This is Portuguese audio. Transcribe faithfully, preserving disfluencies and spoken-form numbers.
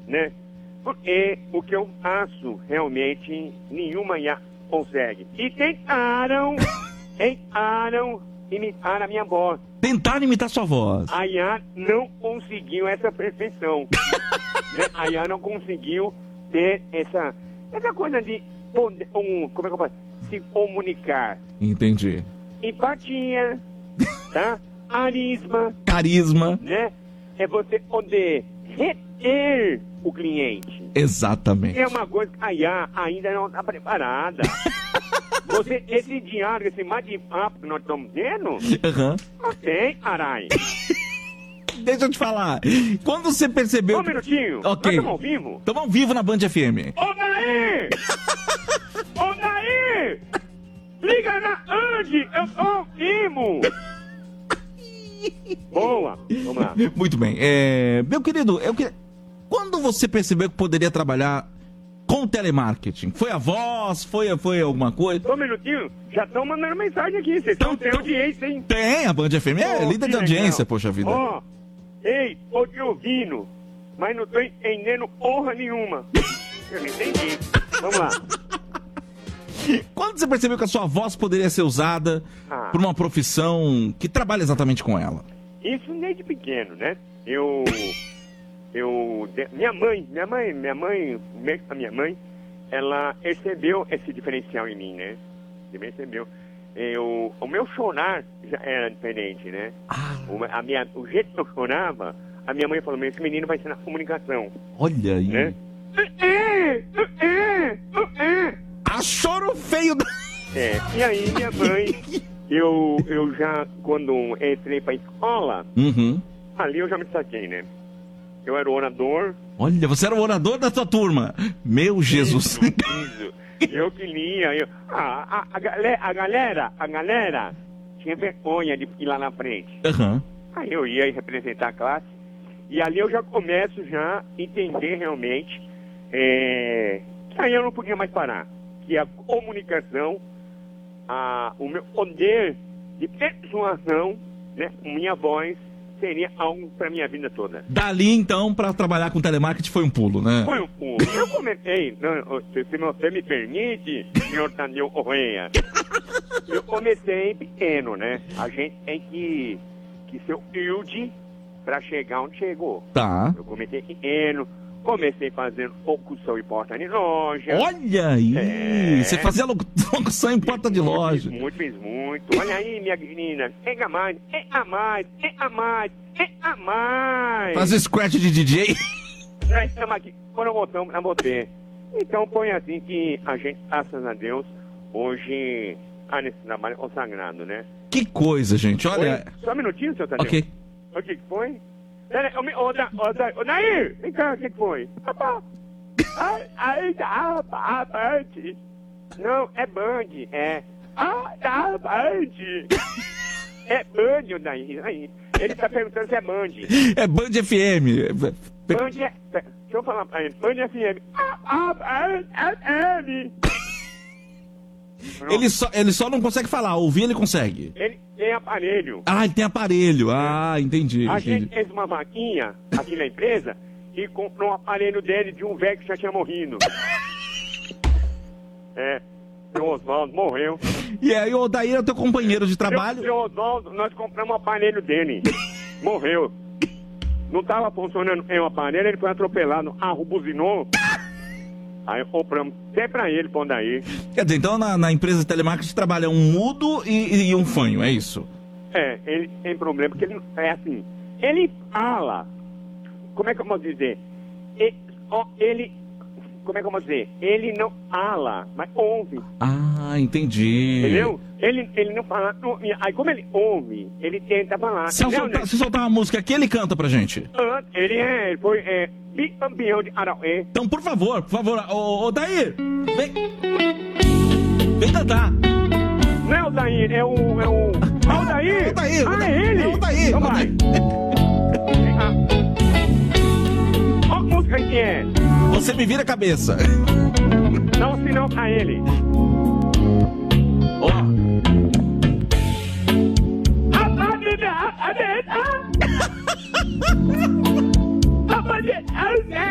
né? Porque o que eu faço, realmente, nenhuma I A consegue. E tentaram, tentaram imitar a minha voz. Tentaram imitar sua voz. A I A não conseguiu essa perfeição. Né? A I A não conseguiu ter essa, essa coisa de, poder, um, como é que eu posso, se comunicar. Entendi. Empatia, tá? Carisma. Carisma. Né? É você poder reter o cliente. Exatamente. É uma coisa que a I A ainda não está preparada. Você, esse diálogo, esse bate-papo que nós estamos tendo, uhum. não tem, carai. Deixa eu te falar. Quando você percebeu... Só um minutinho. Ok. Nós estamos ao vivo? Estamos ao vivo na Band F M. Ô, Daí! Ô, Daí! Liga na Andy, eu tô ao vivo! Boa, vamos lá. Muito bem. É... Meu querido, eu que... quando você percebeu que poderia trabalhar com telemarketing? Foi a voz? Foi, foi alguma coisa? Só um minutinho. Já estão mandando mensagem aqui. Vocês estão tendo audiência, hein? Tem, a Band F M é oh, líder de audiência, poxa vida. Ó, oh, ei, tô te ouvindo, mas não tô entendendo porra nenhuma. Eu não entendi. Vamos lá. Quando você percebeu que a sua voz poderia ser usada ah. por uma profissão que trabalha exatamente com ela? Isso desde pequeno, né? Eu... eu minha mãe, minha mãe, minha mãe, a minha mãe, ela percebeu esse diferencial em mim, né? Ela percebeu. Eu, o meu chorar já era diferente, né? Ah. O, a minha, o jeito que eu chorava, a minha mãe falou, meu, esse menino vai ser na comunicação. Olha aí. Né? A choro feio da... É, e aí minha mãe, eu, eu já, quando entrei pra escola, uhum. ali eu já me saquei, né? Eu era o orador. Olha, você era o orador da sua turma. Meu Jesus. Isso, isso. Eu que lia. Eu... Ah, a, a, galera, a galera, a galera tinha vergonha de ir lá na frente. Uhum. Aí eu ia representar a classe. E ali eu já começo já a entender realmente é, que aí eu não podia mais parar. Que a comunicação, a, o meu poder de persuasão, né, minha voz, seria algo para minha vida toda. Dali, então, para trabalhar com telemarketing foi um pulo, né? Foi um pulo. Eu comecei, não, se, se você me permite, senhor Tadeu Correia, eu comecei pequeno, né? A gente tem que, que ser humilde para chegar onde chegou. Tá. Eu comecei pequeno, comecei fazendo locução em porta de loja. Olha aí! É... Você fazia locução em porta de loja. Fiz muito, fiz muito. Olha aí, minha menina. Pega mais, pega mais, pega mais, pega mais. Faz scratch de D J. Nós estamos aqui, quando voltamos, na botê. Então foi assim que a gente, graças a Deus, hoje está nesse trabalho consagrado, né? Que coisa, gente. Olha... Foi... Só um minutinho, seu Tadeu. Ok. O que foi? Ô, ô, Nair, vem cá, o que foi? Ai, ai, tá, tá, Band. Não, é Band, é. Ah, tá, Band. É Band, o Nair, aí. Ele tá perguntando se é Band. É Band F M. Band é... Deixa eu falar pra ele. Band F M. Ah, ah, Band F M. Ele só, ele só não consegue falar, ouvir ele consegue. Ele tem aparelho. Ah, ele tem aparelho. Ah, entendi. A entendi. gente fez uma vaquinha aqui na empresa e comprou um aparelho dele de um velho que já tinha morrido. É, o Oswaldo morreu. E aí o Odair é o teu companheiro de trabalho? O Oswaldo, nós compramos um aparelho dele. Morreu. Não tava funcionando em um aparelho, ele foi atropelado, ah, buzinou. Aí compramos até pra ele, pra Odair. Quer dizer, então na, na empresa de telemarketing trabalha um mudo e, e um fanho, é isso? É, ele tem problema, porque ele é assim, ele fala, como é que eu vou dizer? Ele, ele, como é que eu vou dizer? Ele não fala, mas ouve. Ah, entendi. Entendeu? Ele, ele não fala, não, aí como ele ouve, ele tenta falar. Se eu soltar, se soltar uma música aqui, ele canta pra gente. Ele é, ele foi é, bicampeão de Arauê. Então, por favor, por favor, ô, ô Dair, vem, vem cantar. Não é o Dair, é o, é o, é o Dair. É o Dair. Ah, é ele. É o Dair. Então vai. Vem cá. Qual música que é? Você me vira a cabeça. Não, se não, pra ele. Ó. Oh.